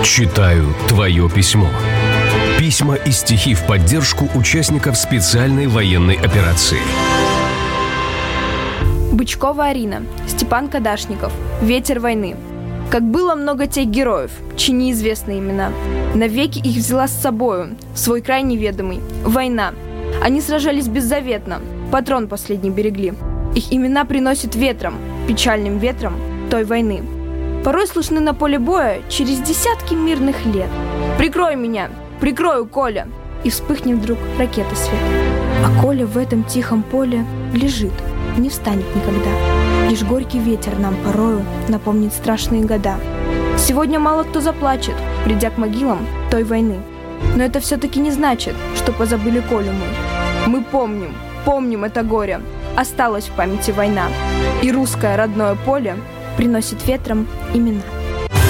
Читаю твое письмо. Письма и стихи в поддержку участников специальной военной операции. Бычкова Арина, Степан Кадашников. «Ветер войны». Как было много тех героев, чьи неизвестны имена. Навеки их взяла с собою, свой край неведомый. Война. Они сражались беззаветно, патрон последний берегли. Их имена приносят ветром, печальным ветром той войны. Порой слышны на поле боя через десятки мирных лет. «Прикрой меня! Прикрою, Коля!» И вспыхнет вдруг ракета свет. А Коля в этом тихом поле лежит, не встанет никогда. Лишь горький ветер нам порою напомнит страшные года. Сегодня мало кто заплачет, придя к могилам той войны. Но это все-таки не значит, что позабыли Колю мы. Мы помним это горе. Осталась в памяти война. И русское родное поле приносит ветром имена.